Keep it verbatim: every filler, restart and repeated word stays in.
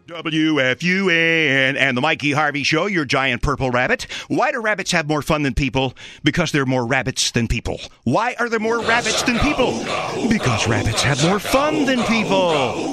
W F U N and the Mikey Harvey Show, your giant purple rabbit. Why do rabbits have more fun than people? Because there are more rabbits than people. Why are there more rabbits than people? Because rabbits have more fun than people.